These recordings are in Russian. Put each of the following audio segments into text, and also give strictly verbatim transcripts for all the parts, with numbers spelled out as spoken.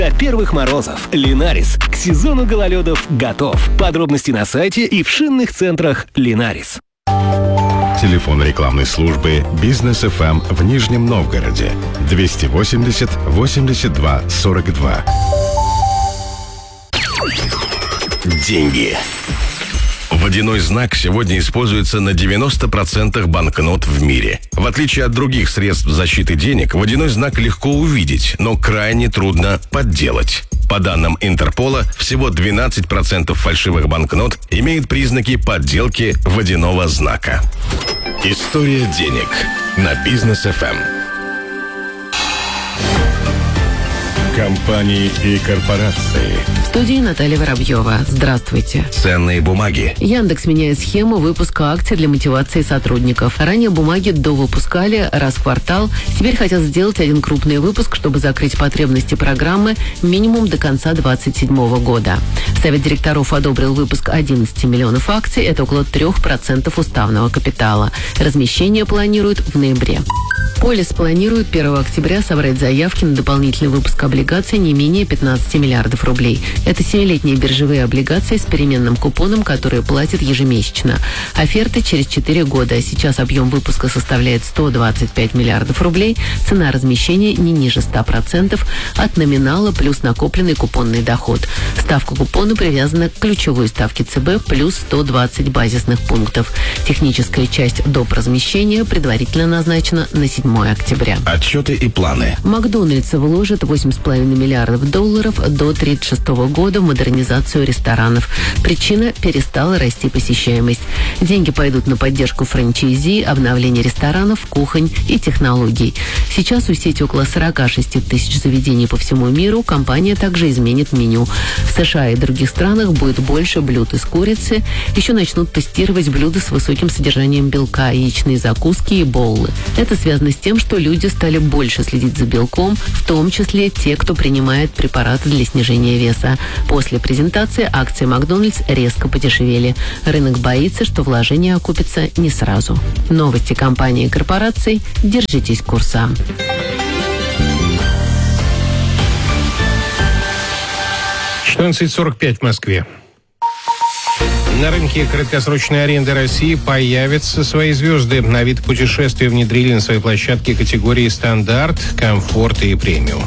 До первых морозов. Линарис. К сезону гололедов готов. Подробности на сайте и в шинных центрах Линарис. Телефон рекламной службы «Бизнес эф эм» в Нижнем Новгороде двести восемьдесят восемьдесят два сорок два. Деньги. Водяной знак сегодня используется на девяноста процентах банкнот в мире. В отличие от других средств защиты денег, водяной знак легко увидеть, но крайне трудно подделать. По данным Интерпола, всего двенадцать процентов фальшивых банкнот имеют признаки подделки водяного знака. История денег на Бизнес эф эм. Компании и корпорации. В студии Наталья Воробьева. Здравствуйте. Ценные бумаги. Яндекс меняет схему выпуска акций для мотивации сотрудников. Ранее бумаги довыпускали раз в квартал. Теперь хотят сделать один крупный выпуск, чтобы закрыть потребности программы минимум до конца двадцать седьмого года. Совет директоров одобрил выпуск одиннадцати миллионов акций. Это около трех процентов уставного капитала. Размещение планируют в ноябре. Полис планирует первого октября собрать заявки на дополнительный выпуск облигаций не менее пятнадцати миллиардов рублей. Это семилетние биржевые облигации с переменным купоном, которые платят ежемесячно. Оферты через четыре года. Сейчас объем выпуска составляет сто двадцать пять миллиардов рублей. Цена размещения не ниже ста процентов от номинала плюс накопленный купонный доход. Ставка купона привязана к ключевой ставке ЦБ плюс сто двадцать базисных пунктов. Техническая часть доп. Размещения предварительно назначена на седьмого октября. Отчеты и планы. Макдональдс вложит восемь с половиной миллиардов долларов до тридцать шестого года в модернизацию ресторанов. Причина – перестала расти посещаемость. Деньги пойдут на поддержку франчайзи, обновление ресторанов, кухонь и технологий. Сейчас у сети около сорок шесть тысяч заведений по всему миру. Компания также изменит меню. В США и других странах будет больше блюд из курицы. Еще начнут тестировать блюда с высоким содержанием белка, яичные закуски и боулы. Это связано с тем, что люди стали больше следить за белком, в том числе те, кто принимает препараты для снижения веса. После презентации акции Макдональдс резко подешевели. Рынок боится, что вложения окупятся не сразу. Новости компании и корпораций. Держитесь курса. четырнадцать сорок пять в Москве. На рынке краткосрочной аренды России появятся свои звезды. На вид путешествия внедрили на своей площадке категории «Стандарт», «Комфорт» и «Премиум».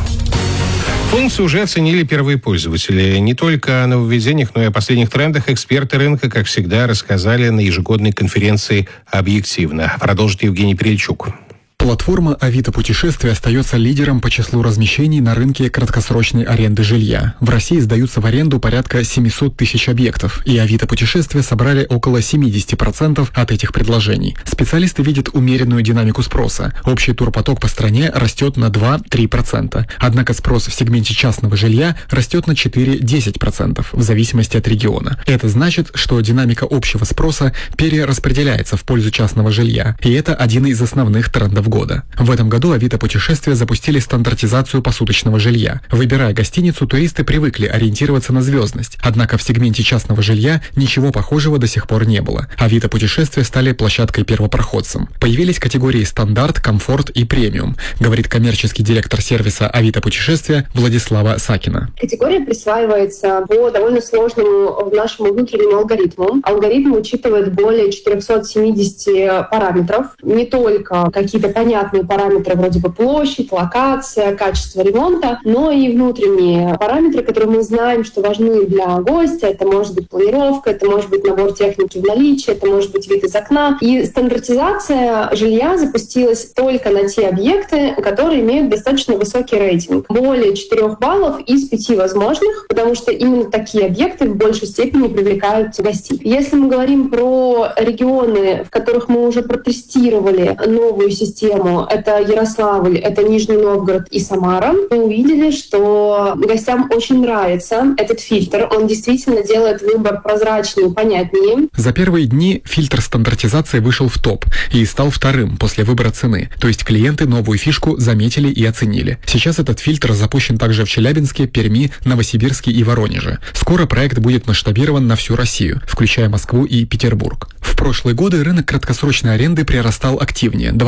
Функции уже оценили первые пользователи. Не только о нововведениях, но и о последних трендах эксперты рынка, как всегда, рассказали на ежегодной конференции «Объективно». Продолжит Евгений Перельчук. Платформа Авито Путешествия остается лидером по числу размещений на рынке краткосрочной аренды жилья. В России сдаются в аренду порядка семьсот тысяч объектов, и Авито Путешествия собрали около семьдесят процентов от этих предложений. Специалисты видят умеренную динамику спроса. Общий турпоток по стране растет на два-три процента. Однако спрос в сегменте частного жилья растет на четыре-десять процентов в зависимости от региона. Это значит, что динамика общего спроса перераспределяется в пользу частного жилья, и это один из основных трендов года. В этом году Авито Путешествия запустили стандартизацию посуточного жилья. Выбирая гостиницу, туристы привыкли ориентироваться на звездность. Однако в сегменте частного жилья ничего похожего до сих пор не было. Авито Путешествия стали площадкой-первопроходцем. Появились категории «Стандарт», «Комфорт» и «Премиум», говорит коммерческий директор сервиса Авито Путешествия Владислава Сакина. Категория присваивается по довольно сложному нашему внутреннему алгоритму. Алгоритм учитывает более четырехсот семидесяти параметров. Не только какие-то понятные параметры вроде бы площадь, локация, качество ремонта, но и внутренние параметры, которые мы знаем, что важны для гостя. Это может быть планировка, это может быть набор техники в наличии, это может быть вид из окна. И стандартизация жилья запустилась только на те объекты, которые имеют достаточно высокий рейтинг. Более четырех баллов из пяти возможных, потому что именно такие объекты в большей степени привлекают гостей. Если мы говорим про регионы, в которых мы уже протестировали новую систему, это Ярославль, это Нижний Новгород и Самара, мы увидели, что гостям очень нравится этот фильтр. Он действительно делает выбор прозрачнее и понятнее. За первые дни фильтр стандартизации вышел в топ и стал вторым после выбора цены. То есть клиенты новую фишку заметили и оценили. Сейчас этот фильтр запущен также в Челябинске, Перми, Новосибирске и Воронеже. Скоро проект будет масштабирован на всю Россию, включая Москву и Петербург. В прошлые годы рынок краткосрочной аренды прирастал активнее – двадцать пять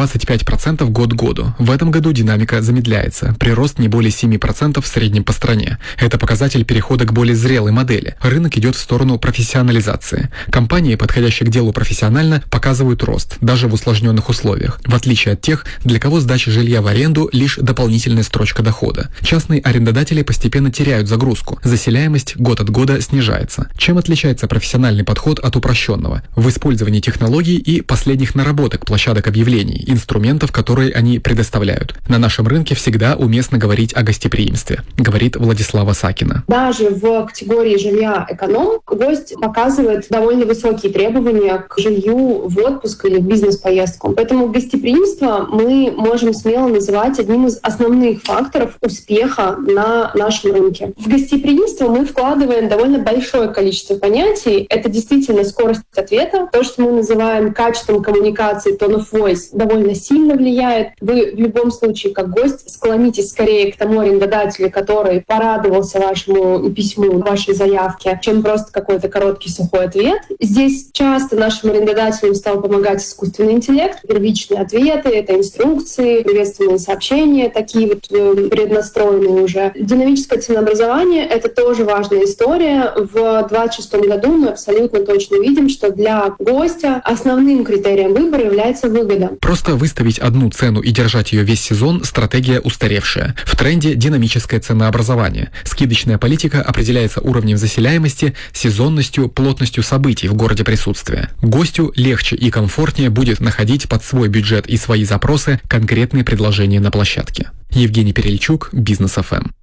процентов год к году. В этом году динамика замедляется. Прирост не более семь процентов в среднем по стране. Это показатель перехода к более зрелой модели. Рынок идет в сторону профессионализации. Компании, подходящие к делу профессионально, показывают рост, даже в усложненных условиях, в отличие от тех, для кого сдача жилья в аренду – лишь дополнительная строчка дохода. Частные арендодатели постепенно теряют загрузку. Заселяемость год от года снижается. Чем отличается профессиональный подход от упрощенного? В использовании технологий и последних наработок площадок объявлений, инструментов, которые они предоставляют. На нашем рынке всегда уместно говорить о гостеприимстве, говорит Владислава Сакина. Даже в категории жилья эконом гость показывает довольно высокие требования к жилью в отпуск или в бизнес-поездку. Поэтому гостеприимство мы можем смело называть одним из основных факторов успеха на нашем рынке. В гостеприимство мы вкладываем довольно большое количество понятий. Это действительно скорость ответа. То, что мы называем качеством коммуникации, tone of voice, довольно сильно влияет. Вы в любом случае, как гость, склонитесь скорее к тому арендодателю, который порадовался вашему письму, вашей заявке, чем просто какой-то короткий сухой ответ. Здесь часто нашим арендодателям стал помогать искусственный интеллект. Первичные ответы — это инструкции, приветственные сообщения, такие вот преднастроенные уже. Динамическое ценообразование — это тоже важная история. В двадцать шестом году мы абсолютно точно видим, что для гостя основным критерием выбора является выгода. Просто выставить одну цену и держать ее весь сезон – стратегия устаревшая. В тренде динамическое ценообразование. Скидочная политика определяется уровнем заселяемости, сезонностью, плотностью событий в городе присутствия. Гостю легче и комфортнее будет находить под свой бюджет и свои запросы конкретные предложения на площадке. Евгений Перельчук, Бизнес эф эм.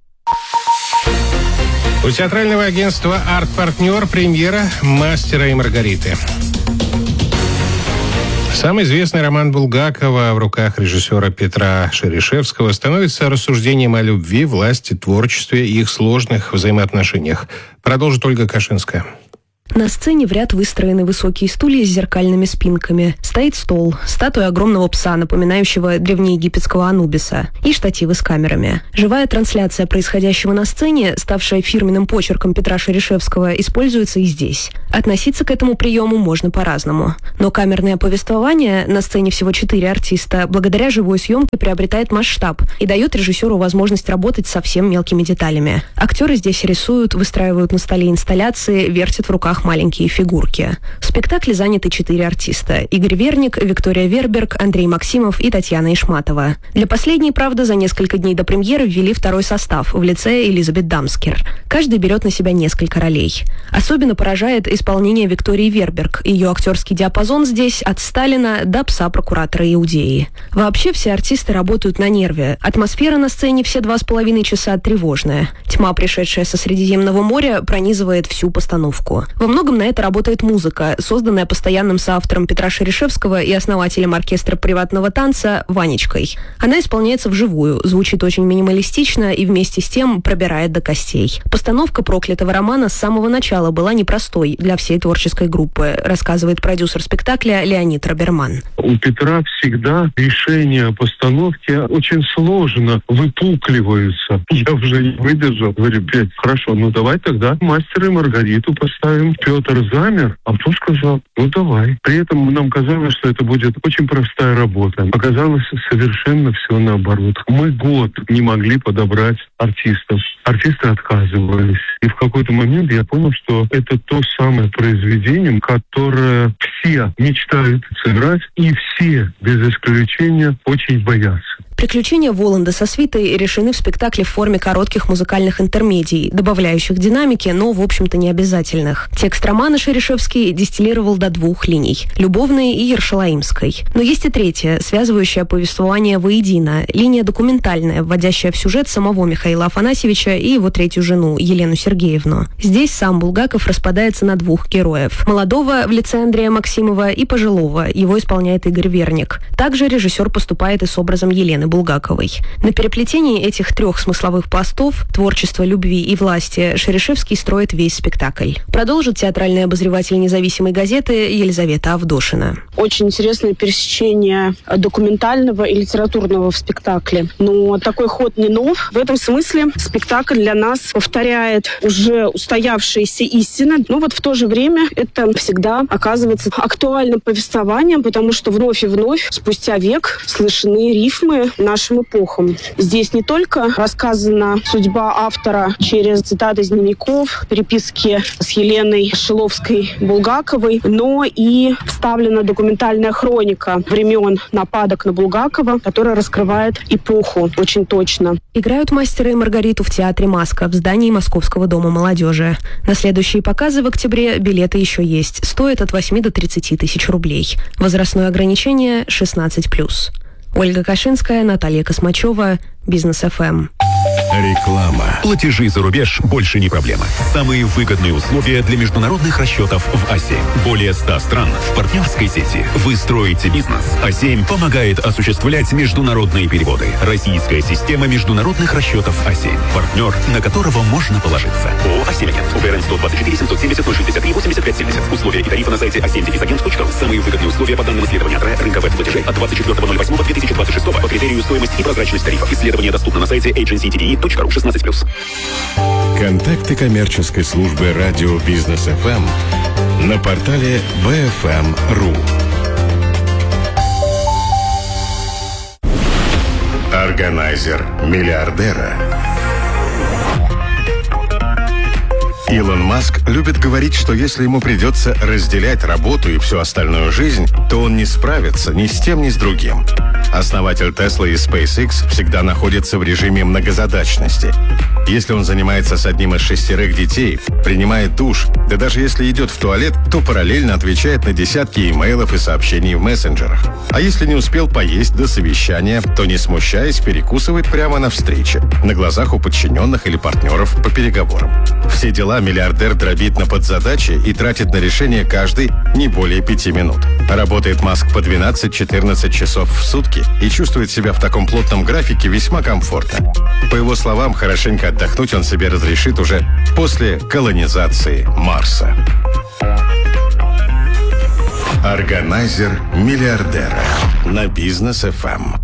У театрального агентства «Арт-партнер» премьера «Мастера и Маргариты». Самый известный роман Булгакова в руках режиссера Петра Шерешевского становится рассуждением о любви, власти, творчестве и их сложных взаимоотношениях. Продолжит Ольга Кашинская. На сцене в ряд выстроены высокие стулья с зеркальными спинками. Стоит стол, статуя огромного пса, напоминающего древнеегипетского Анубиса, и штативы с камерами. Живая трансляция происходящего на сцене, ставшая фирменным почерком Петра Шерешевского, используется и здесь. Относиться к этому приему можно по-разному. Но камерное повествование, на сцене всего четыре артиста, благодаря живой съемке приобретает масштаб и дает режиссеру возможность работать со совсем мелкими деталями. Актеры здесь рисуют, выстраивают на столе инсталляции, вертят в руках маленькие фигурки. В спектакле заняты четыре артиста: Игорь Верник, Виктория Верберг, Андрей Максимов и Татьяна Ишматова. Для последней, правда, за несколько дней до премьеры ввели второй состав в лице Элизабет Дамскер. Каждый берет на себя несколько ролей. Особенно поражает исполнение Виктории Верберг. Ее актерский диапазон здесь от Сталина до пса прокуратора Иудеи. Вообще все артисты работают на нерве. Атмосфера на сцене все два с половиной часа тревожная. Тьма, пришедшая со Средиземного моря, пронизывает всю постановку. Во многом на это работает музыка, созданная постоянным соавтором Петра Шерешевского и основателем оркестра приватного танца Ванечкой. Она исполняется вживую, звучит очень минималистично и вместе с тем пробирает до костей. Постановка проклятого романа с самого начала была непростой для всей творческой группы, рассказывает продюсер спектакля Леонид Роберман. У Петра всегда решения постановки очень сложно выпукливаются. Я уже не выдержал. Говорю: Петь, хорошо, ну давай тогда «Мастера и Маргариту» поставим. Петр замер, а потом сказал: ну давай. При этом нам казалось, что это будет очень простая работа. Оказалось совершенно все наоборот. Мы год не могли подобрать артистов. Артисты отказывались. И в какой-то момент я понял, что это то самое произведение, которое все мечтают сыграть, и все, без исключения, очень боятся. Приключения Воланда со свитой решены в спектакле в форме коротких музыкальных интермедий, добавляющих динамики, но, в общем-то, не обязательных. Текст романа Шерешевский дистиллировал до двух линий – любовной и ершалаимской. Но есть и третья, связывающая повествование воедино, линия документальная, вводящая в сюжет самого Михаила Афанасьевича и его третью жену, Елену Сергеевну. Здесь сам Булгаков распадается на двух героев – молодого в лице Андрея Максимова и пожилого, его исполняет Игорь Верник. Также режиссер поступает и с образом Елены Булгаковой. На переплетении этих трех смысловых пластов творчества, любви и власти Шерешевский строит весь спектакль. Продолжит театральный обозреватель независимой газеты Елизавета Авдошина. Очень интересное пересечение документального и литературного в спектакле. Но такой ход не нов. В этом смысле спектакль для нас повторяет уже устоявшиеся истины. Но вот в то же время это всегда оказывается актуальным повествованием, потому что вновь и вновь, спустя век, слышны рифмы нашим эпохам. Здесь не только рассказана судьба автора через цитаты из дневников, переписки с Еленой Шиловской-Булгаковой, но и вставлена документальная хроника времен нападок на Булгакова, которая раскрывает эпоху очень точно. Играют «Мастера и Маргариту» в театре «Маска» в здании Московского дома молодежи. На следующие показы в октябре билеты еще есть. Стоят от восьми до тридцати тысяч рублей. Возрастное ограничение шестнадцать плюс. Ольга Кашинская, Наталья Космачева, Бизнес эф эм. Реклама. Платежи за рубеж больше не проблема. Самые выгодные условия для международных расчетов в а семь. Более ста стран в партнерской сети. Вы строите бизнес. а семь помогает осуществлять международные переводы. Российская система международных расчетов а семь. Партнер, на которого можно положиться. ООО «а семь Агент». УПРН сто двадцать четыре семьсот семьдесят ноль шестьдесят три восемьдесят пять семьдесят. Условия и тарифы на сайте а семь агент точка ру. Самые выгодные условия по данным исследования ТРЭ рынка веб-платежей от двадцать четвёртого ноль восьмого две тысячи двадцать шестого по критерию стоимость и прозрачность тарифов. Исследование доступно на сайте эйдженси ти ди и точка ру шестнадцать плюс. Контакты коммерческой службы радио Бизнес эф эм на портале би эф эм точка ру. Органайзер миллиардера. Илон Маск любит говорить, что если ему придется разделять работу и всю остальную жизнь, то он не справится ни с тем, ни с другим. Основатель Tesla и SpaceX всегда находится в режиме многозадачности. Если он занимается с одним из шестерых детей, принимает душ, да даже если идет в туалет, то параллельно отвечает на десятки имейлов и сообщений в мессенджерах. А если не успел поесть до совещания, то, не смущаясь, перекусывает прямо на встрече, на глазах у подчиненных или партнеров по переговорам. Все дела миллиардер дробит на подзадачи и тратит на решение каждый не более пяти минут. Работает Маск по двенадцать-четырнадцать часов в сутки и чувствует себя в таком плотном графике весьма комфортно. По его словам, хорошенько отдохнуть он себе разрешит уже после колонизации Марса. Органайзер миллиардера на Бизнес эф эм.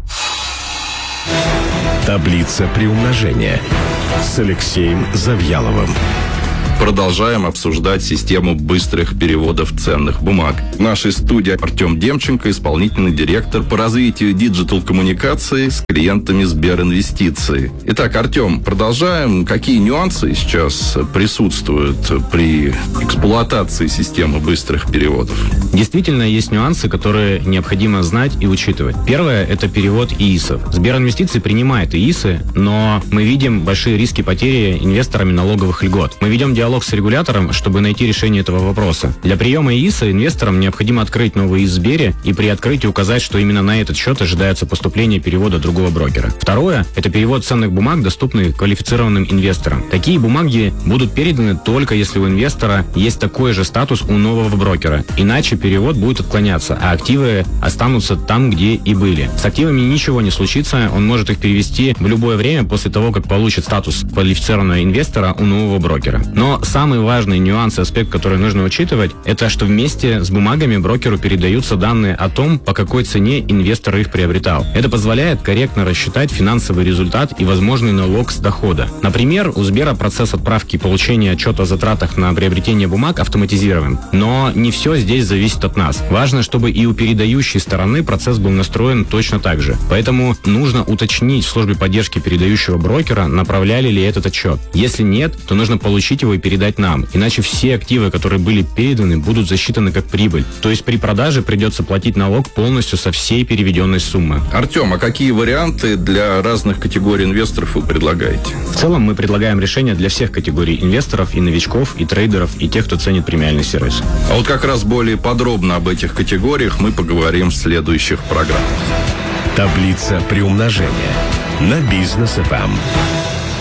Таблица приумножения с Алексеем Завьяловым. Продолжаем обсуждать систему быстрых переводов ценных бумаг. В нашей студии Артем Демченко, исполнительный директор по развитию диджитал-коммуникации с клиентами Сберинвестиции. Итак, Артем, продолжаем. Какие нюансы сейчас присутствуют при эксплуатации системы быстрых переводов? Действительно, есть нюансы, которые необходимо знать и учитывать. Первое – это перевод ИИСов. Сберинвестиции принимает ИИСы, но мы видим большие риски потери инвесторами налоговых льгот. Мы ведем диалог с регулятором, чтобы найти решение этого вопроса. Для приема ИИСа инвесторам необходимо открыть новый ИИС в Сбере и при открытии указать, что именно на этот счет ожидается поступление перевода другого брокера. Второе – это перевод ценных бумаг, доступных квалифицированным инвесторам. Такие бумаги будут переданы только если у инвестора есть такой же статус у нового брокера. Иначе перевод будет отклоняться, а активы останутся там, где и были. С активами ничего не случится, он может их перевести в любое время после того, как получит статус квалифицированного инвестора у нового брокера. Но самый важный нюанс и аспект, который нужно учитывать, это что вместе с бумагами брокеру передаются данные о том, по какой цене инвестор их приобретал. Это позволяет корректно рассчитать финансовый результат и возможный налог с дохода. Например, у Сбера процесс отправки и получения отчета о затратах на приобретение бумаг автоматизирован. Но не все здесь зависит от нас. Важно, чтобы и у передающей стороны процесс был настроен точно так же. Поэтому нужно уточнить в службе поддержки передающего брокера, направляли ли этот отчет. Если нет, то нужно получить его и передать нам. Иначе все активы, которые были переданы, будут засчитаны как прибыль. То есть при продаже придется платить налог полностью со всей переведенной суммы. Артем, а какие варианты для разных категорий инвесторов вы предлагаете? В целом мы предлагаем решения для всех категорий инвесторов, и новичков, и трейдеров, и тех, кто ценит премиальный сервис. А вот как раз более подробно об этих категориях мы поговорим в следующих программах. Таблица приумножения на Бизнес эф эм.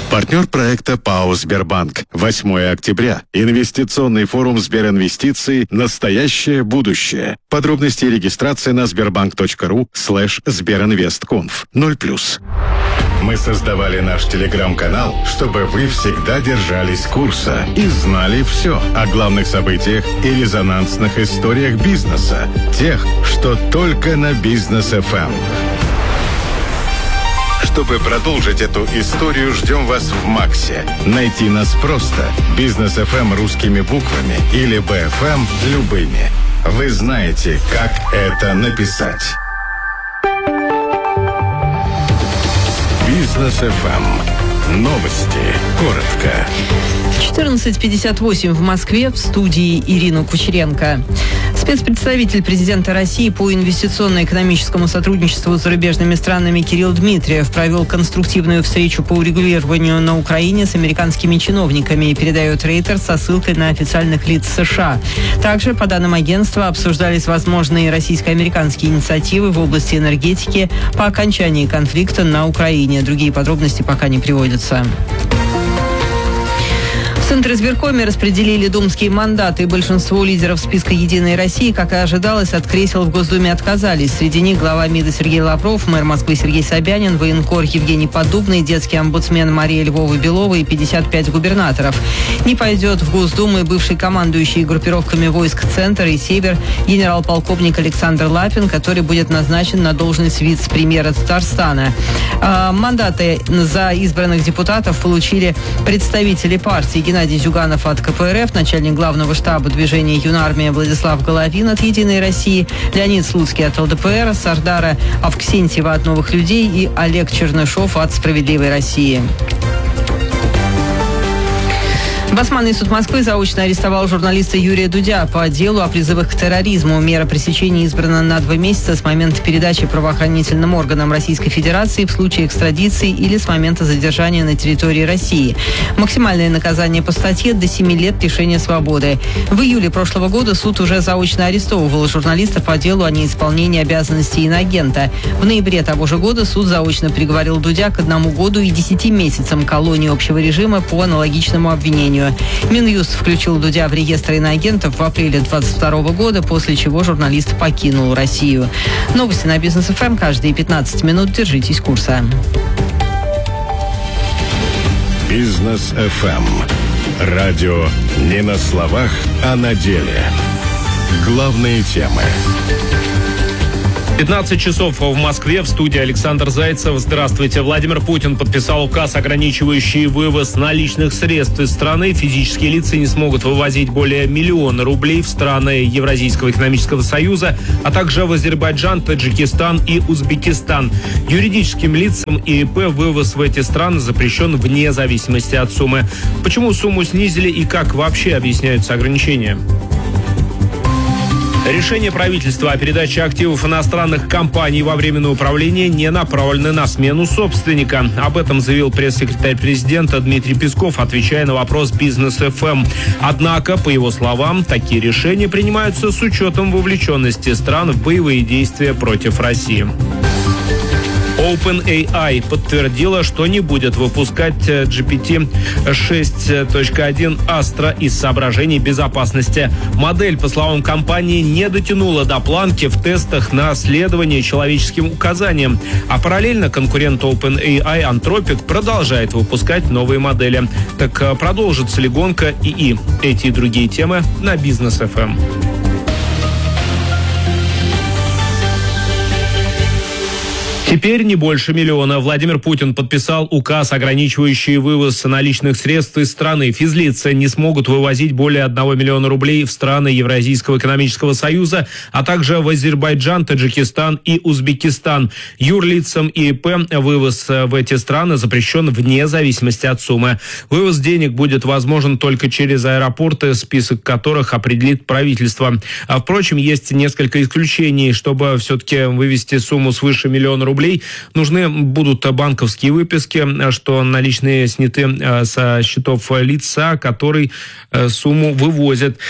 Партнер проекта ПАО «Сбербанк». восьмое октября. Инвестиционный форум Сберинвестиции «Настоящее будущее». Подробности и регистрация на сбербанк.ру слэш сберинвестконф. ноль плюс. Мы создавали наш телеграм-канал, чтобы вы всегда держались курса и знали все о главных событиях и резонансных историях бизнеса. Тех, что только на Бизнес эф эм. Чтобы продолжить эту историю, ждем вас в Максе. Найти нас просто. Бизнес эф эм русскими буквами или би эф эм любыми. Вы знаете, как это написать. Бизнес эф эм. Новости. Коротко. четырнадцать пятьдесят восемь в Москве, в студии Ирина Кучеренко. Спецпредставитель президента России по инвестиционно-экономическому сотрудничеству с зарубежными странами Кирилл Дмитриев провел конструктивную встречу по урегулированию на Украине с американскими чиновниками, передает Reuters со ссылкой на официальных лиц США. Также, по данным агентства, обсуждались возможные российско-американские инициативы в области энергетики по окончании конфликта на Украине. Другие подробности пока не приводятся. В Центризбиркоме распределили думские мандаты. Большинство лидеров списка «Единой России», как и ожидалось, от кресел в Госдуме отказались. Среди них глава МИДа Сергей Лавров, мэр Москвы Сергей Собянин, военкор Евгений Поддубный, детский омбудсмен Мария Львова-Белова и пятьдесят пять губернаторов. Не пойдет в Госдуму и бывший командующий группировками войск «Центр» и «Север» генерал-полковник Александр Лапин, который будет назначен на должность вице-премьера Татарстана. А, мандаты за избранных депутатов получили представители партии: Геннадий Зюганов от ка пэ эр эф, начальник главного штаба движения «Юнармия» Владислав Головин от «Единой России», Леонид Слуцкий от эл дэ пэ эр, Сардара Авксентьева от «Новых людей» и Олег Чернышов от «Справедливой России». Басманный суд Москвы заочно арестовал журналиста Юрия Дудя по делу о призывах к терроризму. Мера пресечения избрана на два месяца с момента передачи правоохранительным органам Российской Федерации в случае экстрадиции или с момента задержания на территории России. Максимальное наказание по статье – до семи лет лишения свободы. В июле прошлого года суд уже заочно арестовывал журналиста по делу о неисполнении обязанностей иноагента. В ноябре того же года суд заочно приговорил Дудя к одному году и десяти месяцам колонии общего режима по аналогичному обвинению. Минюст включил Дудя в реестр иноагентов в апреле двадцать второго года, после чего журналист покинул Россию. Новости на Бизнес эф эм каждые пятнадцать минут. Держитесь курса. Бизнес эф эм. Радио не на словах, а на деле. Главные темы. пятнадцать часов в Москве, в студии Александр Зайцев. Здравствуйте. Владимир Путин подписал указ, ограничивающий вывоз наличных средств из страны. Физические лица не смогут вывозить более миллиона рублей в страны Евразийского экономического союза, а также в Азербайджан, Таджикистан и Узбекистан. Юридическим лицам и и пэ вывоз в эти страны запрещен вне зависимости от суммы. Почему сумму снизили и как вообще объясняются ограничения? Решение правительства о передаче активов иностранных компаний во временное управление не направлены на смену собственника. Об этом заявил пресс-секретарь президента Дмитрий Песков, отвечая на вопрос Бизнес эф эм. Однако, по его словам, такие решения принимаются с учетом вовлеченности стран в боевые действия против России. OpenAI подтвердила, что не будет выпускать джи пи ти шесть точка один Astra из соображений безопасности. Модель, по словам компании, не дотянула до планки в тестах на следование человеческим указаниям. А параллельно конкурент OpenAI Anthropic продолжает выпускать новые модели. Так продолжится ли гонка ИИ? Эти и другие темы на Бизнес эф эм. Теперь не больше миллиона. Владимир Путин подписал указ, ограничивающий вывоз наличных средств из страны. Физлицы не смогут вывозить более одного миллиона рублей в страны Евразийского экономического союза, а также в Азербайджан, Таджикистан и Узбекистан. Юрлицам и и пэ вывоз в эти страны запрещен вне зависимости от суммы. Вывоз денег будет возможен только через аэропорты, список которых определит правительство. А, впрочем, есть несколько исключений. Чтобы все-таки вывести сумму свыше миллиона рублей, нужны будут банковские выписки, что наличные сняты со счетов лица, который сумму вывозит.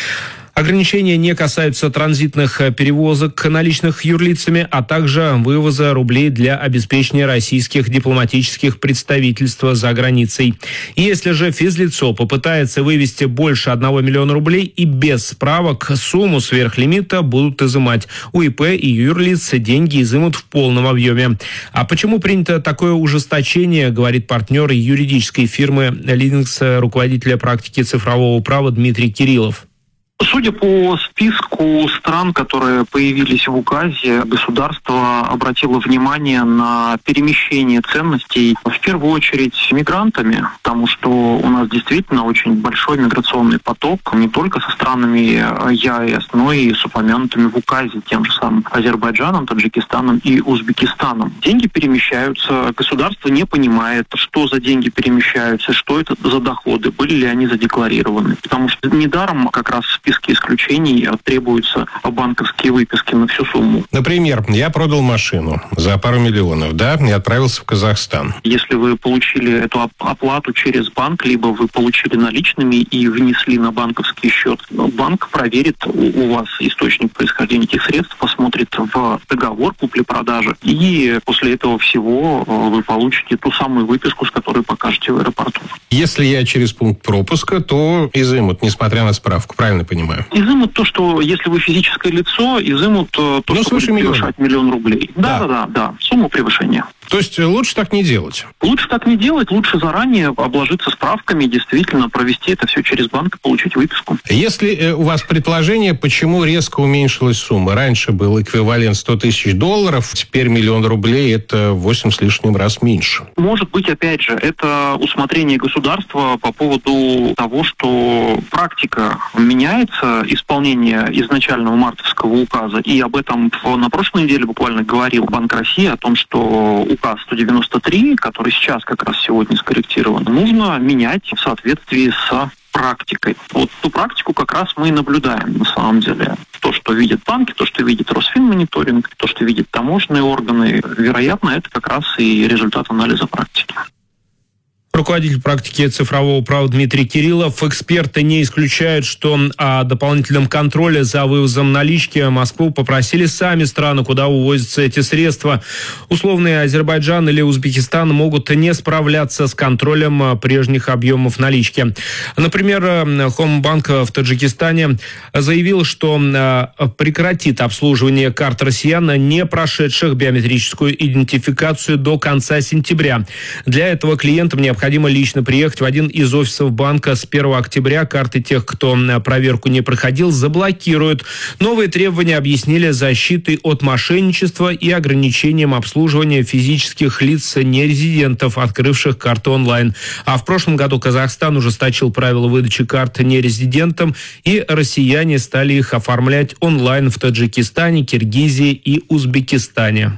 Ограничения не касаются транзитных перевозок наличных юрлицами, а также вывоза рублей для обеспечения российских дипломатических представительств за границей. Если же физлицо попытается вывести больше одного миллиона рублей и без справок, сумму сверхлимита будут изымать. У ИП и юрлиц деньги изымут в полном объеме. А почему принято такое ужесточение, говорит партнер юридической фирмы Linux, руководителя практики цифрового права Дмитрий Кириллов. Судя по списку стран, которые появились в указе, государство обратило внимание на перемещение ценностей в первую очередь мигрантами, потому что у нас действительно очень большой миграционный поток не только со странами ЕАЭС, но и с упомянутыми в указе тем же самым Азербайджаном, Таджикистаном и Узбекистаном. Деньги перемещаются, государство не понимает, что за деньги перемещаются, что это за доходы, были ли они задекларированы. Потому что недаром как раз в списке исключений требуются банковские выписки на всю сумму. Например, я продал машину за пару миллионов, да, и отправился в Казахстан. Если вы получили эту оплату через банк, либо вы получили наличными и внесли на банковский счет, банк проверит у вас источник происхождения этих средств, посмотрит в договор купли-продажи, и после этого всего вы получите ту самую выписку, с которой покажете в аэропорту. Если я через пункт пропуска, то изымут, несмотря на справку, правильно понимаю? Изымут то, что если вы физическое лицо, изымут то, ну, что будет превышать миллион рублей. Да, да, да, да, сумму превышения. То есть лучше так не делать? Лучше так не делать, лучше заранее обложиться справками, действительно провести это все через банк и получить выписку. Если у вас предположение, почему резко уменьшилась сумма? Раньше был эквивалент сто тысяч долларов, теперь миллион рублей, это восемь с лишним раз меньше. Может быть, опять же, это усмотрение государства по поводу того, что практика меняется, исполнение изначального мартовского указа, и об этом на прошлой неделе буквально говорил Банк России, о том, что указ сто девяносто три, который сейчас как раз сегодня скорректирован, нужно менять в соответствии с практикой. Вот ту практику как раз мы и наблюдаем на самом деле. То, что видят банки, то, что видит Росфинмониторинг, то, что видят таможенные органы, вероятно, это как раз и результат анализа практики. Руководитель практики цифрового права Дмитрий Кириллов. Эксперты не исключают, что о дополнительном контроле за вывозом налички Москву попросили сами страны, куда увозятся эти средства. Условные Азербайджан или Узбекистан могут не справляться с контролем прежних объемов налички. Например, Хомбанк в Таджикистане заявил, что прекратит обслуживание карт россиян, не прошедших биометрическую идентификацию до конца сентября. Для этого клиентам необходимо Необходимо лично приехать в один из офисов банка. С первого октября карты тех, кто проверку не проходил, заблокируют. Новые требования объяснили защитой от мошенничества и ограничением обслуживания физических лиц нерезидентов, открывших карты онлайн. А в прошлом году Казахстан ужесточил правила выдачи карт нерезидентам, и россияне стали их оформлять онлайн в Таджикистане, Киргизии и Узбекистане.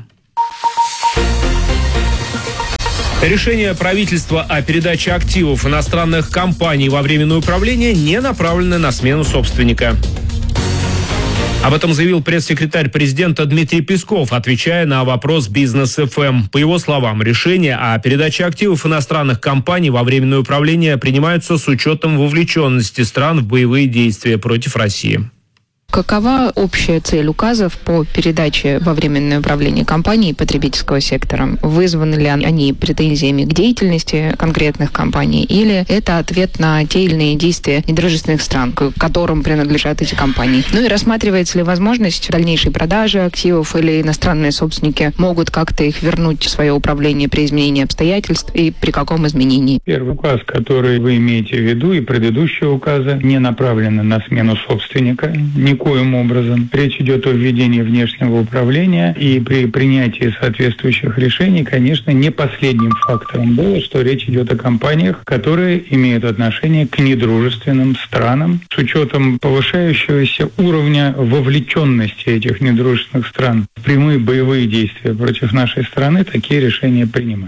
Решение правительства о передаче активов иностранных компаний во временное управление не направлено на смену собственника. Об этом заявил пресс-секретарь президента Дмитрий Песков, отвечая на вопрос «Бизнес эф эм». По его словам, решения о передаче активов иностранных компаний во временное управление принимаются с учетом вовлеченности стран в боевые действия против России. Какова общая цель указов по передаче во временное управление компаний потребительского сектора? Вызваны ли они претензиями к деятельности конкретных компаний, или это ответ на те или иные действия недружественных стран, к которым принадлежат эти компании? Ну и рассматривается ли возможность дальнейшей продажи активов, или иностранные собственники могут как-то их вернуть в свое управление при изменении обстоятельств, и при каком изменении? Первый указ, который вы имеете в виду, и предыдущие указы не направлены на смену собственника, никаким образом. Речь идет о введении внешнего управления, и при принятии соответствующих решений, конечно, не последним фактором было, что речь идет о компаниях, которые имеют отношение к недружественным странам, с учетом повышающегося уровня вовлеченности этих недружественных стран в прямые боевые действия против нашей страны. Такие решения принимаются.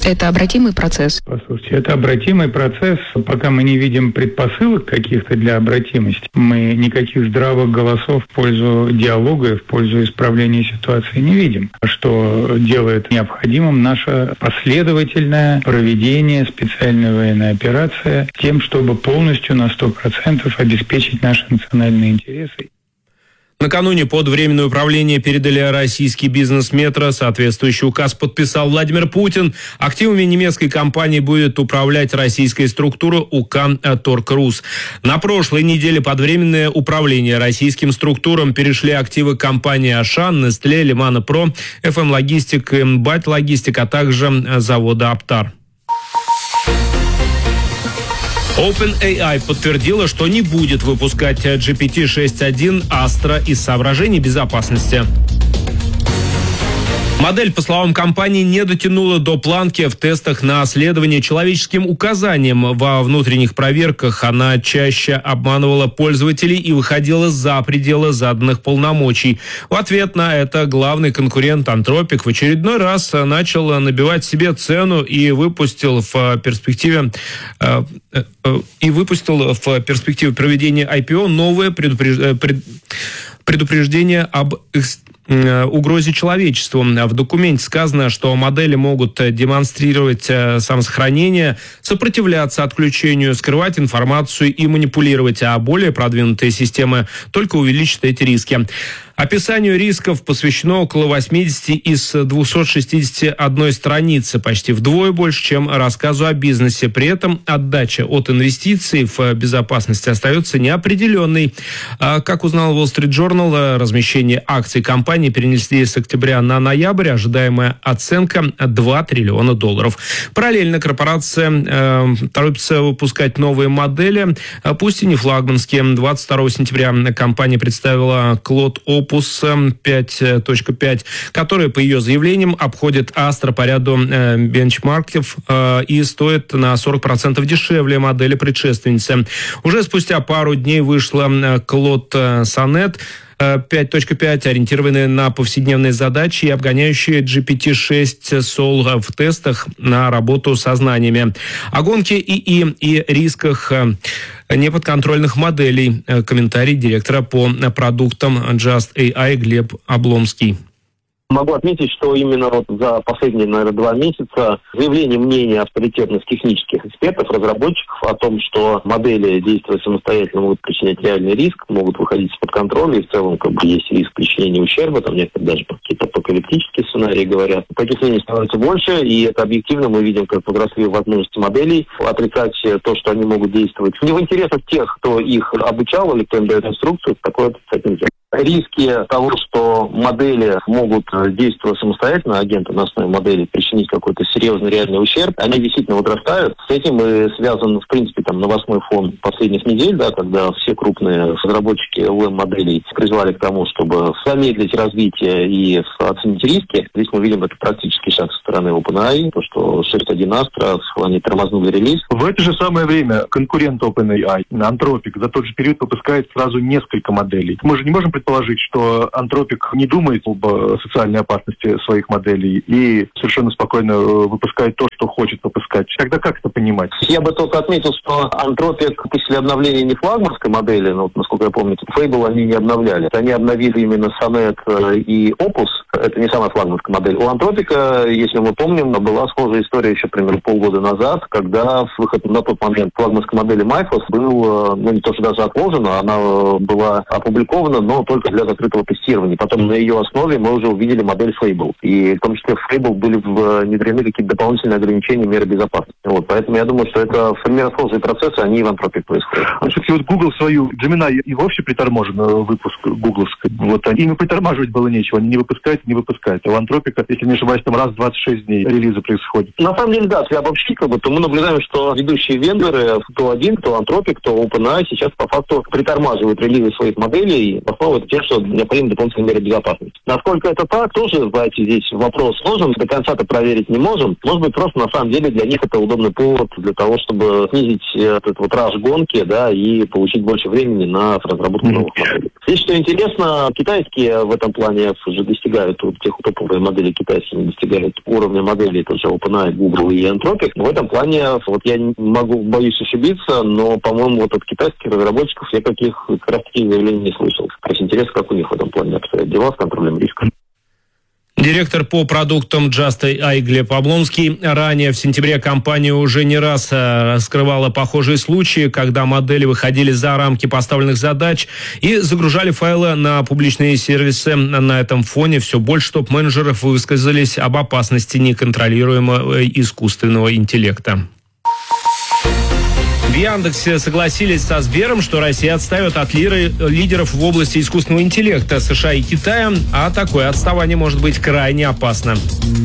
Это обратимый процесс? Послушайте, это обратимый процесс. Пока мы не видим предпосылок каких-то для обратимости, мы никаких здравых голосов в пользу диалога и в пользу исправления ситуации не видим. Что делает необходимым наше последовательное проведение специальной военной операции тем, чтобы полностью на сто процентов обеспечить наши национальные интересы. Накануне под Временное управление передали российский бизнес «Метро». Соответствующий указ подписал Владимир Путин. Активами немецкой компании будет управлять российская структура УК «Торг.Рус». На прошлой неделе под Временное управление российским структурам перешли активы компании «Ашан», «Нестле», «Лимана-Про», «эф эм Логистик», «Бать Логистик», а также завода «Аптар». OpenAI подтвердила, что не будет выпускать джи пи ти шесть точка один Astra из соображений безопасности. Модель, по словам компании, не дотянула до планки в тестах на следование человеческим указаниям. Во внутренних проверках она чаще обманывала пользователей и выходила за пределы заданных полномочий. В ответ на это главный конкурент Anthropic в очередной раз начал набивать себе цену и выпустил в перспективе э, э, и выпустил в перспективе проведения ай пи о новое предупреж... предупреждение об угрозе человечеству. В документе сказано, что модели могут демонстрировать самосохранение, сопротивляться отключению, скрывать информацию и манипулировать, а более продвинутые системы только увеличат эти риски. Описанию рисков посвящено около восемьдесят из двухсот шестидесяти одной страницы, почти вдвое больше, чем рассказу о бизнесе. При этом отдача от инвестиций в безопасность остается неопределенной. Как узнал Wall Street Journal, размещение акций компании перенесли с октября на ноябрь. Ожидаемая оценка два триллиона долларов. Параллельно корпорация э, торопится выпускать новые модели, пусть и не флагманские. двадцать второго сентября компания представила Claude Opus пять точка пять, который, по ее заявлениям, обходит Astra по ряду э, бенчмарков э, и стоит на сорок процентов дешевле модели предшественницы. Уже спустя пару дней вышла Claude Sonnet пять точка пять, ориентированные на повседневные задачи и обгоняющие джи пи ти шесть Soul в тестах на работу со знаниями. О гонке ИИ и рисках неподконтрольных моделей. Комментарий директора по продуктам Just эй ай Глеб Обломский. Могу отметить, что именно вот за последние, наверное, два месяца заявление мнения авторитетных технических экспертов, разработчиков о том, что модели, действуя самостоятельно, могут причинять реальный риск, могут выходить из-под контроля, и в целом как бы есть риск причинения ущерба, там некоторые даже какие-то апокалиптические сценарии говорят. Таких мнений становится больше, и это объективно мы видим, как возросли возможности моделей отрицать то, что они могут действовать. Не в интересах тех, кто их обучал или кто им дает инструкцию, такое отрицать нельзя. Риски того, что модели могут, действуя самостоятельно, агенты на основе модели, причинить какой-то серьезный реальный ущерб, они действительно возрастают. С этим и связан, в принципе, там, новостной фон последних недель, да, когда все крупные разработчики эл эм моделей призвали к тому, чтобы замедлить развитие и оценить риски. Здесь мы видим это практически шаг со стороны OpenAI, то, что шесть точка один Astra, они тормознули релиз. В это же самое время конкурент OpenAI, Anthropic, за тот же период выпускает сразу несколько моделей. Мы же не можем предположить, что Anthropic не думает об социальной опасности своих моделей и совершенно спокойно выпускает то, что хочет выпускать. Тогда как это понимать? Я бы только отметил, что Anthropic после обновления не флагманской модели, но, насколько я помню, Fable они не обновляли. Они обновили именно Sonnet и Opus. Это не самая флагманская модель. У Anthropic, если мы помним, была схожая история еще примерно полгода назад, когда выход на тот момент флагманской модели Mythos был, ну не то, что даже отложена, она была опубликована, но только для закрытого тестирования. Потом на ее основе мы уже увидели модель Fable. И в том числе в Fable были внедрены какие-то дополнительные ограничения меры безопасности. Вот. Поэтому я думаю, что это примерно схожие процессы, они и в Anthropic происходят. А все-таки вот Google свою Gemini и вовсе приторможен выпуск гугловской. Вот им и притормаживать было нечего. Они не выпускают, не выпускают. А у Anthropic, если не ошибаюсь, там раз в двадцать шесть дней релизы происходит. На самом деле, да, если обобщить, как бы, то мы наблюдаем, что ведущие вендоры, кто один, кто Anthropic, кто OpenAI, сейчас по факту притормаживают релизы своих моделей. В основу тем, что необходимы дополнительные меры безопасности. Насколько это так, тоже, знаете, здесь вопрос сложен, до конца-то проверить не можем. Может быть, просто на самом деле для них это удобный повод для того, чтобы снизить этот вот раж гонки, да, и получить больше времени на разработку новых моделей. Здесь, что интересно, китайские в этом плане уже достигают, вот тех топовые модели китайские не достигают уровня моделей, тоже OpenAI, Google и Anthropic. В этом плане, вот я не могу, боюсь ошибиться, но, по-моему, вот от китайских разработчиков я каких как раз таких заявлений не слышал. То есть интересно, как у них в этом плане обстоят дела с контролем риска. Директор по продуктам Just эй ай Глеб Облонский. Ранее в сентябре компания уже не раз раскрывала похожие случаи, когда модели выходили за рамки поставленных задач и загружали файлы на публичные сервисы. На этом фоне все больше топ-менеджеров высказались об опасности неконтролируемого искусственного интеллекта. В Яндексе согласились со Сбером, что Россия отстает от лиры, лидеров в области искусственного интеллекта США и Китая, а такое отставание может быть крайне опасно.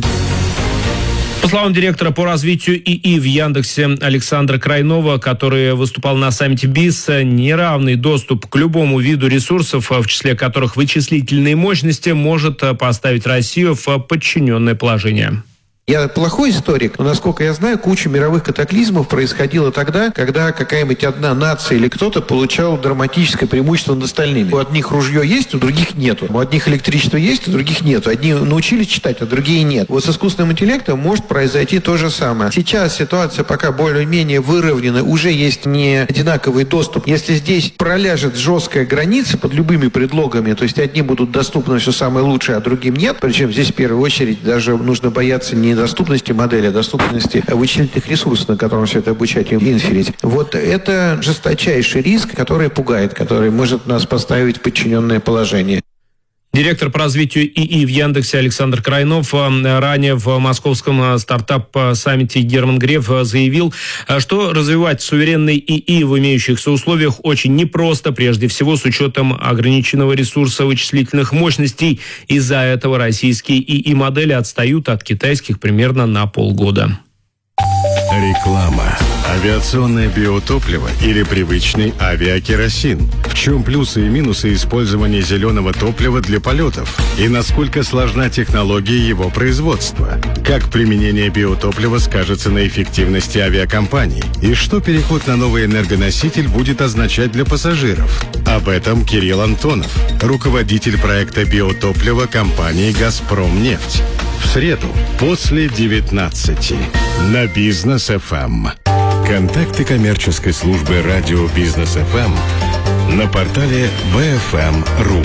По словам директора по развитию ИИ в Яндексе Александра Крайнова, который выступал на саммите БИС, неравный доступ к любому виду ресурсов, в числе которых вычислительные мощности, может поставить Россию в подчиненное положение. Я плохой историк, но, насколько я знаю, куча мировых катаклизмов происходила тогда, когда какая-нибудь одна нация или кто-то получал драматическое преимущество над остальными. У одних ружье есть, у других нету. У одних электричество есть, у других нету. Одни научились читать, а другие нет. Вот с искусственным интеллектом может произойти то же самое. Сейчас ситуация пока более-менее выровнена, уже есть не одинаковый доступ. Если здесь проляжет жесткая граница под любыми предлогами, то есть одни будут доступны все самое лучшее, а другим нет, причем здесь в первую очередь даже нужно бояться не доступности модели, а доступности вычислительных ресурсов, на котором все это обучать и инферить. Вот это жесточайший риск, который пугает, который может нас поставить в подчиненное положение. Директор по развитию ИИ в Яндексе Александр Крайнов ранее в московском стартап-саммите Герман Греф заявил, что развивать суверенный ИИ в имеющихся условиях очень непросто, прежде всего с учетом ограниченного ресурса вычислительных мощностей. Из-за этого российские ИИ-модели отстают от китайских примерно на полгода. Реклама. Авиационное биотопливо или привычный авиакеросин? В чем плюсы и минусы использования зеленого топлива для полетов? И насколько сложна технология его производства? Как применение биотоплива скажется на эффективности авиакомпаний? И что переход на новый энергоноситель будет означать для пассажиров? Об этом Кирилл Антонов, руководитель проекта биотоплива компании «Газпромнефть». В среду после девятнадцати на Бизнес эф эм. Контакты коммерческой службы радио Бизнес эф эм на портале би эф эм точка ру.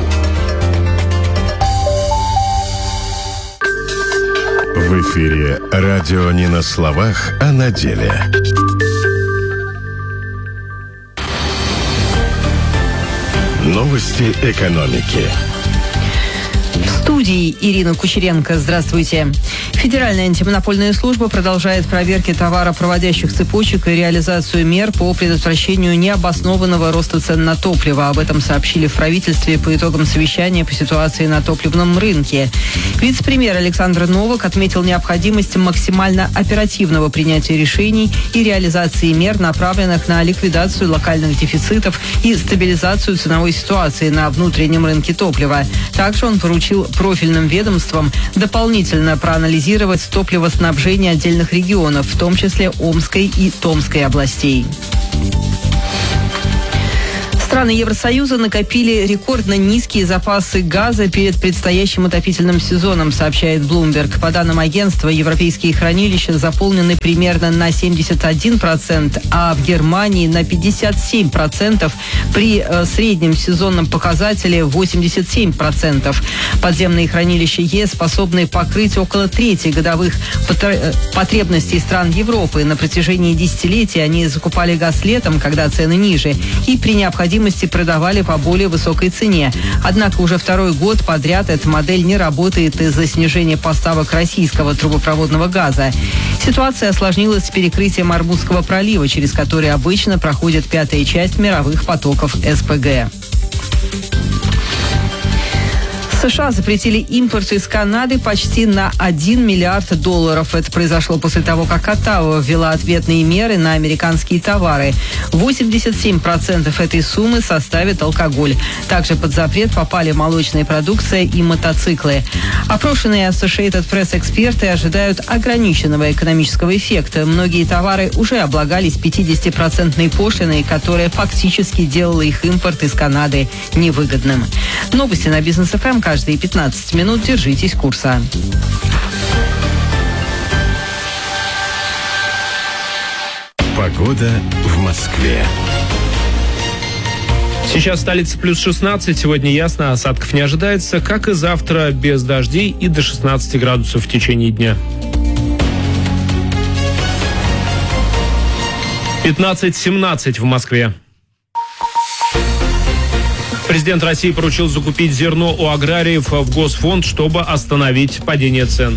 В эфире радио не на словах, а на деле. Новости экономики. В студии Ирина Кучеренко. Здравствуйте. Федеральная антимонопольная служба продолжает проверки товаропроводящих цепочек и реализацию мер по предотвращению необоснованного роста цен на топливо. Об этом сообщили в правительстве по итогам совещания по ситуации на топливном рынке. Вице-премьер Александр Новак отметил необходимость максимально оперативного принятия решений и реализации мер, направленных на ликвидацию локальных дефицитов и стабилизацию ценовой ситуации на внутреннем рынке топлива. Также он поручил профильным ведомствам дополнительно проанализировать топливоснабжение отдельных регионов, в том числе Омской и Томской областей. Страны Евросоюза накопили рекордно низкие запасы газа перед предстоящим отопительным сезоном, сообщает Bloomberg. По данным агентства, европейские хранилища заполнены примерно на семьдесят один процент, а в Германии на пятьдесят семь процентов, при э, среднем сезонном показателе восемьдесят семь процентов. Подземные хранилища ЕС способны покрыть около трети годовых потребностей стран Европы. На протяжении десятилетий они закупали газ летом, когда цены ниже, и при необходимости продавали по более высокой цене. Однако уже второй год подряд эта модель не работает из-за снижения поставок российского трубопроводного газа. Ситуация осложнилась с перекрытием Армузского пролива, через который обычно проходит пятая часть мировых потоков СПГ. США запретили импорт из Канады почти на один миллиард долларов. Это произошло после того, как Оттава ввела ответные меры на американские товары. восемьдесят семь процентов этой суммы составит алкоголь. Также под запрет попали молочная продукция и мотоциклы. Опрошенные Associated Press эксперты ожидают ограниченного экономического эффекта. Многие товары уже облагались пятидесятипроцентной пошлиной, которая фактически делала их импорт из Канады невыгодным. Новости на Бизнес эф эм каждые пятнадцать минут. Держитесь курса. Погода в Москве. Сейчас столица плюс шестнадцать, сегодня ясно, осадков не ожидается, как и завтра без дождей и до шестнадцати градусов в течение дня. пятнадцать семнадцать в Москве. Президент России поручил закупить зерно у аграриев в Госфонд, чтобы остановить падение цен.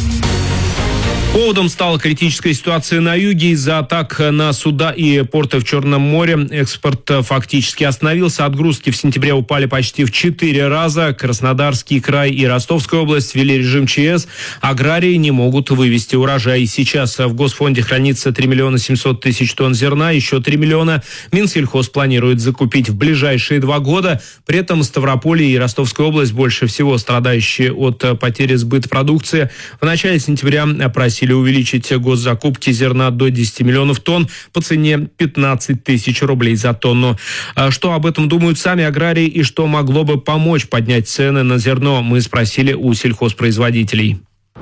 Поводом стала критическая ситуация на юге из-за атак на суда и порты в Черном море. Экспорт фактически остановился. Отгрузки в сентябре упали почти в четыре раза. Краснодарский край и Ростовская область ввели режим ЧС. Аграрии не могут вывести урожай. Сейчас в Госфонде хранится три миллиона семьсот тысяч тонн зерна, еще три миллиона. Минсельхоз планирует закупить в ближайшие два года. При этом Ставрополье и Ростовская область больше всего страдающие от потери сбыта продукции. В начале сентября просили увеличить госзакупки зерна до десяти миллионов тонн по цене пятнадцать тысяч рублей за тонну. Что об этом думают сами аграрии и что могло бы помочь поднять цены на зерно, мы спросили у сельхозпроизводителей.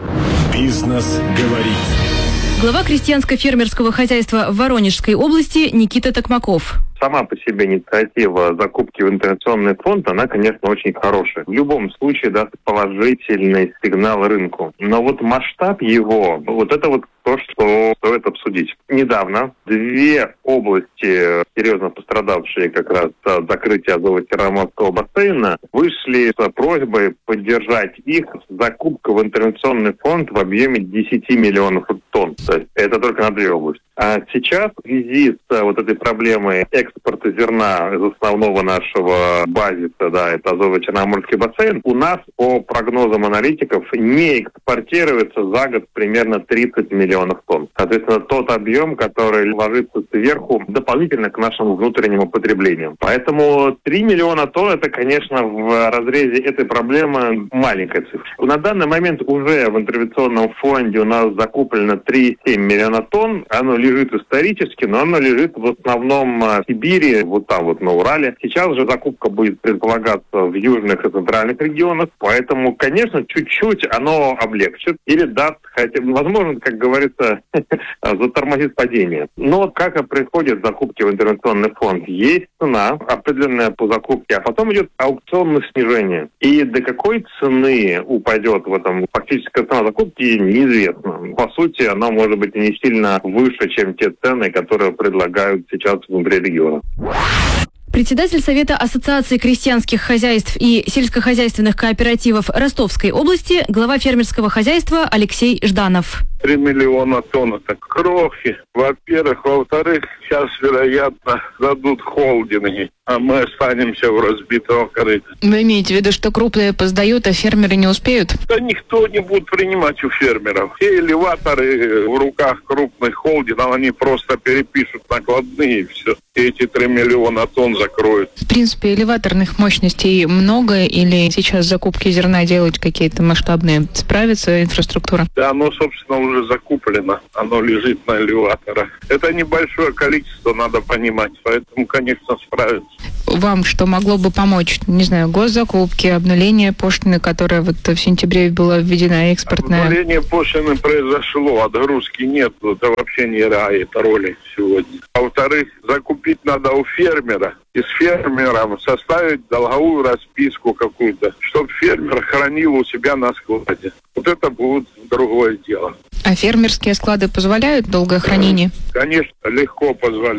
Бизнес говорит. Глава крестьянско-фермерского хозяйства в Воронежской области Никита Токмаков. Сама по себе инициатива закупки в интервенционный фонд, она, конечно, очень хорошая. В любом случае даст положительный сигнал рынку. Но вот масштаб его, вот это вот то, что стоит обсудить. Недавно две области, серьезно пострадавшие как раз от закрытия Азово-Черноморского бассейна, вышли с просьбой поддержать их закупку в интервенционный фонд в объеме десяти миллионов тонн. То есть это только на две области. А сейчас в связи с вот этой проблемой экспорта зерна из основного нашего базиса, да, это Азово-Черноморский бассейн, у нас по прогнозам аналитиков не экспортируется за год примерно тридцать миллионов тонн. Соответственно, тот объем, который ложится сверху дополнительно к нашему внутреннему потреблению. Поэтому три миллиона тонн, это, конечно, в разрезе этой проблемы маленькая цифра. На данный момент уже в интервенционном фонде у нас закуплено три целых семь десятых миллиона тонн. Оно лежит исторически, но оно лежит в основном в Сибири, вот там вот на Урале. Сейчас же закупка будет предполагаться в южных и центральных регионах, поэтому, конечно, чуть-чуть оно облегчит или даст, хотя, возможно, как говорится, затормозит падение. Но как и происходит закупки в интервенционный фонд? Есть цена определенная по закупке, а потом идет аукционное снижение. И до какой цены упадет в этом фактическая цена закупки, неизвестно. По сути, она может быть не сильно выше, чем те цены, которые предлагают сейчас внутри региона. Председатель Совета Ассоциации крестьянских хозяйств и сельскохозяйственных кооперативов Ростовской области, глава фермерского хозяйства Алексей Жданов. Три миллиона тонн – это крохи. Во-первых. Во-вторых, сейчас, вероятно, дадут холдинги, а мы останемся в разбитом корыте. Вы имеете в виду, что крупные поздают, а фермеры не успеют? Да никто не будет принимать у фермеров. Все элеваторы в руках крупных холдингов, они просто перепишут накладные и все. И эти три миллиона тонн закроют. В принципе, элеваторных мощностей много или сейчас закупки зерна делать какие-то масштабные? Справится инфраструктура? Да, оно, собственно, уже закуплено. Оно лежит на элеваторах. Это небольшое количество, надо понимать. Поэтому, конечно, справится. Вам что могло бы помочь? Не знаю, госзакупки, обнуление пошлины, которая вот в сентябре была введена, экспортная? Обнуление пошлины произошло, отгрузки нет. Это вообще не играет роли сегодня. А во-вторых, закупить надо у фермера. И с фермером составить долговую расписку какую-то, чтобы фермер хранил у себя на складе. Вот это будет другое дело. А фермерские склады позволяют долгое хранение? Конечно, легко позволяют.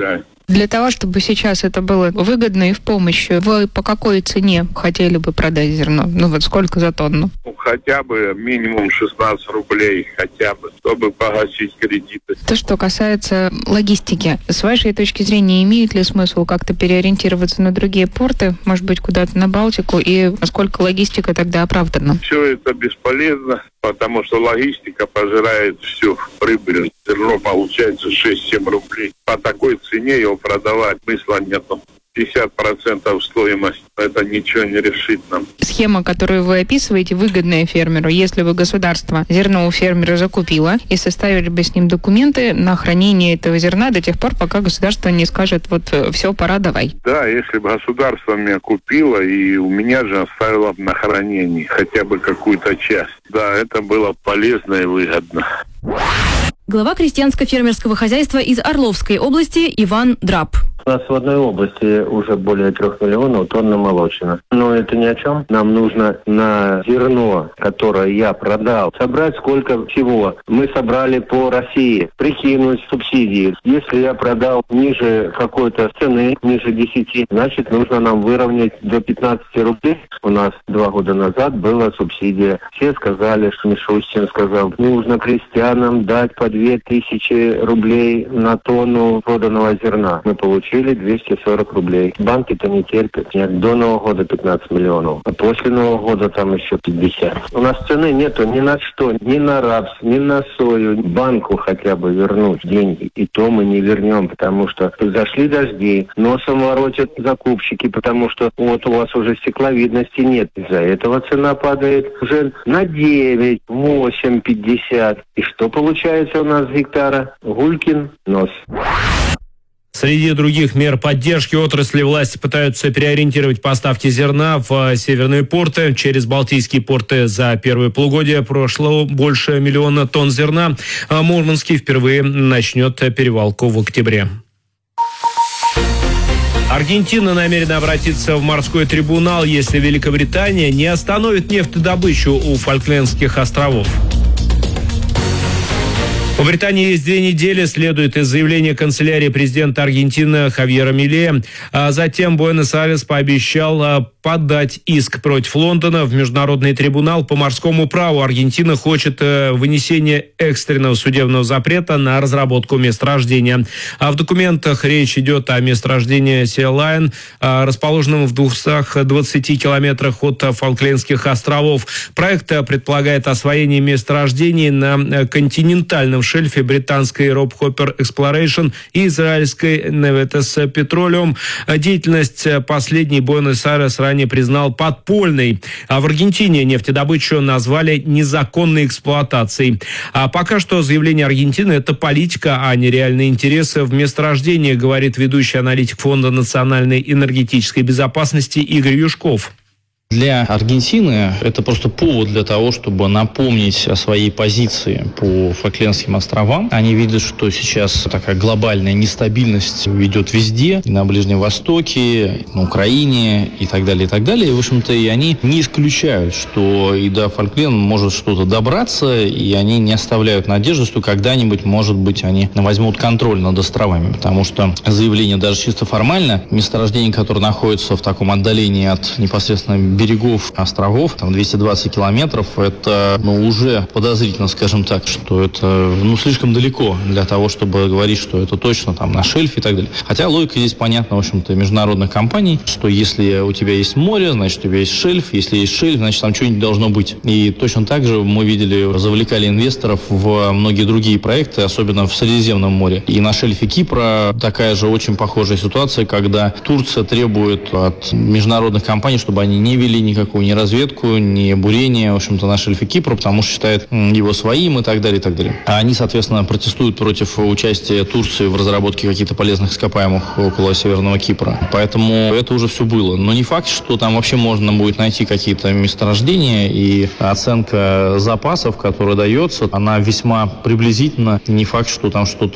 Для того, чтобы сейчас это было выгодно и в помощь, вы по какой цене хотели бы продать зерно? Ну вот сколько за тонну? Ну, хотя бы минимум шестнадцать рублей, хотя бы, чтобы погасить кредиты. То, что касается логистики, с вашей точки зрения, имеет ли смысл как-то переориентироваться на другие порты, может быть, куда-то на Балтику, и насколько логистика тогда оправдана? Все это бесполезно, потому что логистика пожирает всю прибыль. Зерно получается шесть-семь рублей. По такой цене его продавать смысла нету. пятьдесят процентов стоимость, это ничего не решит нам. Схема, которую вы описываете, выгодная фермеру, если бы государство зерно у фермера закупило и составили бы с ним документы на хранение этого зерна до тех пор, пока государство не скажет, вот все, пора, давай. Да, если бы государство меня купило и у меня же оставило на хранении хотя бы какую-то часть, да, это было полезно и выгодно. Глава крестьянско-фермерского хозяйства из Орловской области Иван Драб. У нас в одной области уже более трех миллионов тонн намолочено. Но это ни о чем. Нам нужно на зерно, которое я продал, собрать сколько всего. Мы собрали по России, прикинуть субсидии. Если я продал ниже какой-то цены, ниже десяти, значит, нужно нам выровнять до пятнадцати рублей. У нас два года назад была субсидия. Все сказали, что Мишустин сказал, нужно крестьянам дать по две тысячи рублей на тонну проданного зерна. Мы получили двести сорок рублей. Банки-то не терпят. Нет, до Нового года пятнадцать миллионов. А после Нового года там еще пятьдесят. У нас цены нету ни на что, ни на рапс, ни на сою. Банку хотя бы вернуть деньги. И то мы не вернем, потому что зашли дожди, носом воротят закупщики, потому что вот у вас уже стекловидности нет. Из-за этого цена падает уже на девять, восемь, пятьдесят. И что получается у нас с гектара? Гулькин нос. Среди других мер поддержки отрасли власти пытаются переориентировать поставки зерна в северные порты. Через Балтийские порты за первое полугодие прошло больше миллиона тонн зерна. А Мурманский впервые начнет перевалку в октябре. Аргентина намерена обратиться в морской трибунал, если Великобритания не остановит нефтедобычу у Фолклендских островов. У Британии есть две недели, следует из заявления канцелярии президента Аргентины Хавьера Милея. А затем Буэнос-Айрес пообещал подать иск против Лондона в Международный трибунал по морскому праву. Аргентина хочет вынесения экстренного судебного запрета на разработку месторождения. А в документах речь идет о месторождении Си-Лайн, расположенном в двухстах двадцати километрах от Фолклендских островов. Проект предполагает освоение месторождений на континентальном шельфе британской Rob Hopper Exploration и израильской Nevetes Petroleum. Деятельность последней Буэнос-Айрес ранее признал подпольной. А в Аргентине нефтедобычу назвали незаконной эксплуатацией. А пока что заявление Аргентины – это политика, а не реальные интересы в месторождении, говорит ведущий аналитик Фонда национальной энергетической безопасности Игорь Юшков. Для Аргентины это просто повод для того, чтобы напомнить о своей позиции по Фолклендским островам. Они видят, что сейчас такая глобальная нестабильность идет везде, и на Ближнем Востоке, на Украине и так далее, и так далее. И, в общем-то, и они не исключают, что и до Фолкленда может что-то добраться, и они не оставляют надежды, что когда-нибудь, может быть, они возьмут контроль над островами. Потому что заявление даже чисто формально, месторождение, которое находится в таком отдалении от непосредственно берегов островов, там двести двадцать километров, это ну, уже подозрительно, скажем так, что это ну, слишком далеко для того, чтобы говорить, что это точно там на шельфе и так далее. Хотя логика здесь понятна, в общем-то, международных компаний, что если у тебя есть море, значит, у тебя есть шельф, если есть шельф, значит, там что-нибудь должно быть. И точно так же мы видели, завлекали инвесторов в многие другие проекты, особенно в Средиземном море. И на шельфе Кипра такая же очень похожая ситуация, когда Турция требует от международных компаний, чтобы они не вели никакую ни разведку, ни бурение, в общем-то, на шельфе Кипра, потому что считает его своим и так далее, и так далее. А они, соответственно, протестуют против участия Турции в разработке каких-то полезных ископаемых около Северного Кипра. Поэтому это уже все было. Но не факт, что там вообще можно будет найти какие-то месторождения, и оценка запасов, которая дается, она весьма приблизительна. Не факт, что там что-то